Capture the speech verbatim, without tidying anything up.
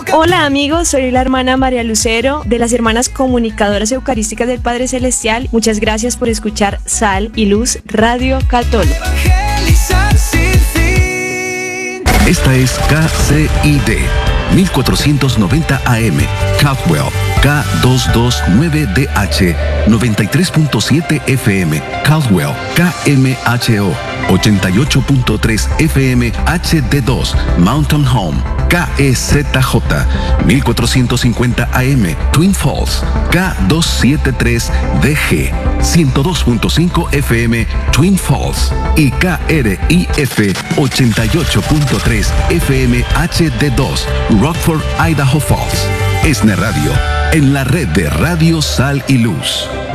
Hola amigos, soy la hermana María Lucero de las Hermanas Comunicadoras Eucarísticas del Padre Celestial. Muchas gracias por escuchar Sal y Luz Radio Católica. Esta es K C I D mil cuatrocientos noventa A M, Caldwell, K doscientos veintinueve D H, noventa y tres punto siete F M, Caldwell, K M H O, ochenta y ocho punto tres F M H D dos, Mountain Home, K E Z J, mil cuatrocientos cincuenta A M, Twin Falls, K doscientos setenta y tres D G, ciento dos punto cinco F M, Twin Falls, y K R I F ochenta y ocho punto tres F M H D dos, Rockford, Idaho Falls. ESNE Radio, en la red de Radio Sal y Luz.